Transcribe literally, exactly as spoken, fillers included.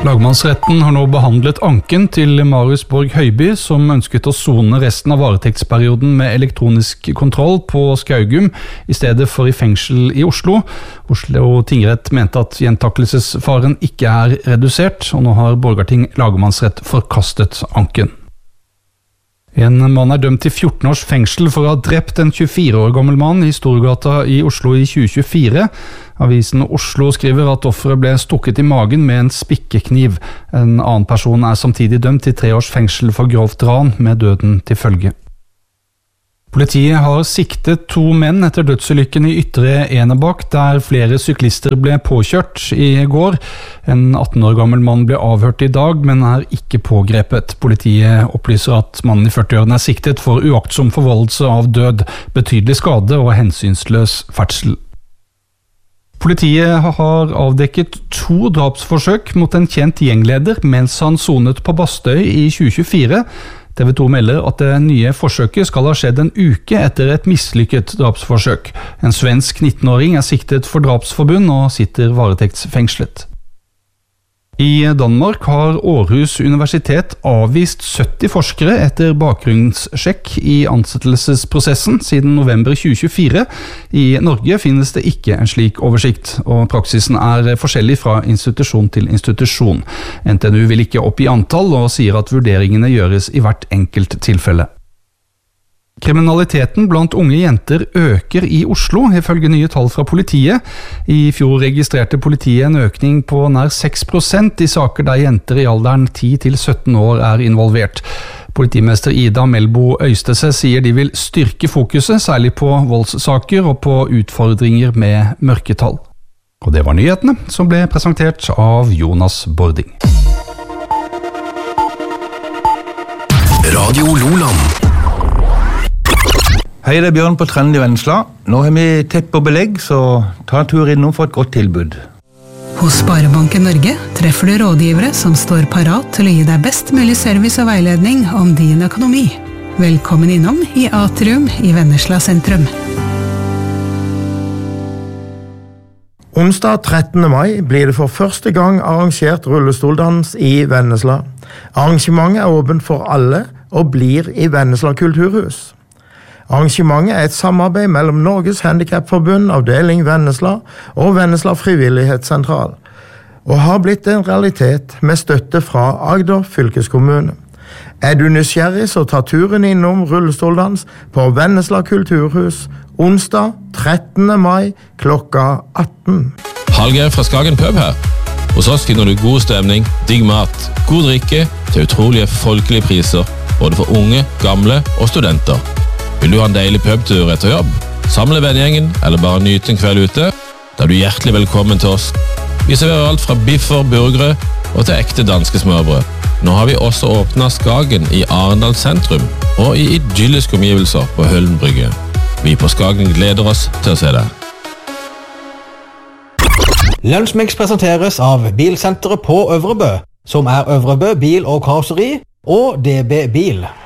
Lagmannsretten har nå behandlet anken til Marius Borg Høiby, som ønsket å sone resten av varetektsperioden med elektronisk kontroll på Skaugum, i stedet for i fengsel i Oslo. Oslo tingrett mente at gjentakelsesfaren ikke er redusert, og nå har Borgarting lagmannsrett forkastet anken. En mann er dømt til fjorten års fengsel for å ha drept en tjuefire år gammel mann i Storgata i Oslo i tjue tjuefire. Avisen Oslo skriver at offeret ble stukket i magen med en spikkekniv. En annen person er samtidig dømt til tre års fengsel for grovt ran med døden til følge. Politiet har siktet to menn etter dødsulykken i Ytre Enebakk, der flere syklister ble påkjørt i går. En atten år gammel mann ble avhørt i dag, men er ikke pågrepet. Politiet opplyser at mannen i førtiårene er siktet for uaktsom forvoldelse av død, betydelig skade og hensynsløs ferdsel. Politiet har avdekket to drapsforsøk mot en kjent gjengleder mens han sonet på Bastøy i tjue tjuefire. T V to melder at det nye forsøket skal ha skjedd en uke etter et mislykket drapsforsøk. En svensk nittenåring er siktet for drapsforbund og sitter varetektsfengslet. I Danmark har Aarhus Universitet avvist sytti forskere etter bakgrunnssjekk i ansettelsesprosessen siden november tjue tjuefire. I Norge finnes det ikke en slik oversikt, og praksisen er forskjellig fra institusjon til institusjon. N T N U vil ikke oppgi antall og sier at vurderingene gjøres i hvert enkelt tilfelle. Kriminaliteten blant unge jenter øker i Oslo, ifølge nye tall fra politiet. I fjor registrerte politiet en økning på nær seks prosent i saker der jenter i alderen ti til sytten år er involvert. Politimester Ida Melbo Øystese sier de vil styrke fokuset, særlig på voldssaker og på utfordringer med mørketall. Og det var nyhetene, som ble presentert av Jonas Bording. Radio Loland. Hei, det er Bjørn på Trend i Vennesla. Nå har vi teppe og belegg, så ta en tur innom for et godt tilbud. Hos Sparebanken Norge treffer du rådgivere som står parat til å gi deg best mulig service og veiledning om din økonomi. Velkommen innom i Atrium i Vennesla sentrum. Onsdag trettende mai blir det for første gang arrangert rullestoldans i Vennesla. Arrangementet er åpent for alle og blir i Vennesla kulturhus. Arrangementet er et samarbeid mellom Norges Handicapforbund, avdeling Vennesla og Vennesla Frivillighetssentral, og har blitt en realitet med støtte fra Agder fylkeskommune. Er du nysgjerrig, så ta turen innom rullestoldans på Vennesla kulturhus onsdag trettende mai klokka atten. Hallgeir fra Skagen pub her. Hos oss finner du god stemning, digg mat, god drikke til utrolige folkelige priser, både for unge, gamle og studenter. Vil du ha en deilig pubtur etter jobb? Samle vennegjengen eller bare nyte en kveld ute? Da er du hjertelig velkommen til oss. Vi serverer alt fra biffer, burgere og til ekte danske smørbrød. Nå har vi også åpnet Skagen i Arendal sentrum og i idylliske omgivelser på Høllen brygge. Vi på Skagen gleder oss til å se deg. Lunsjmix presenteres av Bilsenteret på Øvrebø, som er Øvrebø bil- og karosseri, og D B Bil.